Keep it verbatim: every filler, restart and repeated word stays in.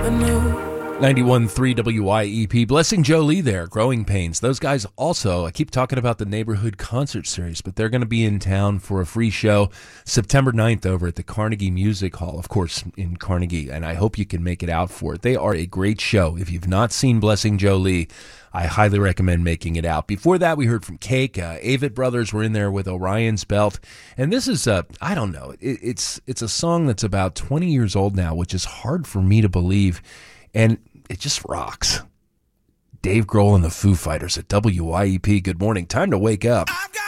ninety-one point three W I E P. Blessing Jolie there, Growing Pains. Those guys also, I keep talking about the Neighborhood Concert Series, but they're going to be in town for a free show September ninth over at the Carnegie Music Hall, of course, in Carnegie, and I hope you can make it out for it. They are a great show. If you've not seen Blessing Jolie, I highly recommend making it out. Before that, we heard from Cake. Uh, Avett Brothers were in there with Orion's Belt. And this is, uh, I don't know, it, it's it's a song that's about twenty years old now, which is hard for me to believe. And it just rocks. Dave Grohl and the Foo Fighters at W I E P. Good morning. Time to wake up.